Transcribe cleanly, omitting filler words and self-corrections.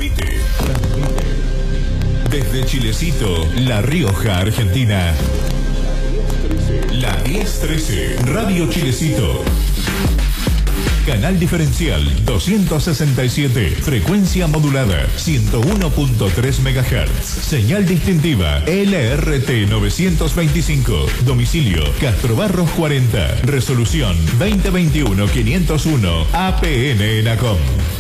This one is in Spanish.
Desde Chilecito, La Rioja, Argentina. La 1013, Radio Chilecito. Canal diferencial 267, frecuencia modulada 101.3 MHz, señal distintiva LRT 925, domicilio Castro Barros 40, resolución 2021-501, APN ENACOM.